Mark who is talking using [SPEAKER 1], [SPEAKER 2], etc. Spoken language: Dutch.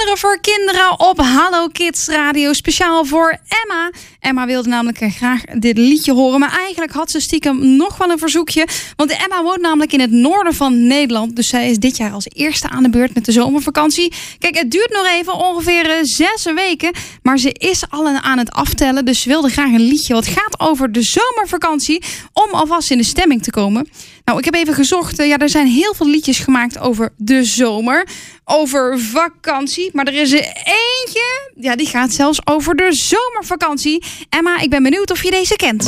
[SPEAKER 1] Kinderen voor Kinderen op Hallo Kids Radio. Speciaal voor Emma. Emma wilde namelijk graag dit liedje horen. Maar eigenlijk had ze stiekem nog wel een verzoekje. Want Emma woont namelijk in het noorden van Nederland. Dus zij is dit jaar als eerste aan de beurt met de zomervakantie. Kijk, het duurt nog even, ongeveer 6 weken. Maar ze is al aan het aftellen. Dus ze wilde graag een liedje wat gaat over de zomervakantie. Om alvast in de stemming te komen. Nou, ik heb even gezocht. Er zijn heel veel liedjes gemaakt over de zomer. Over vakantie. Maar er is er eentje. Ja, die gaat zelfs over de zomervakantie. Emma, ik ben benieuwd of je deze kent.